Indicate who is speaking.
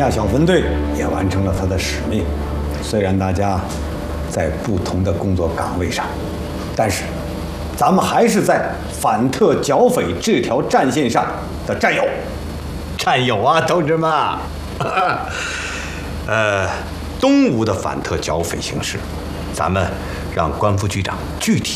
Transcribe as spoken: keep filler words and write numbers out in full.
Speaker 1: 亚小分队也完成了他的使命。虽然大家在不同的工作岗位上，但是咱们还是在反特剿匪这条战线上的战友。
Speaker 2: 战友啊，同志们！呃，东吴的反特剿匪形势，咱们让关副局长具体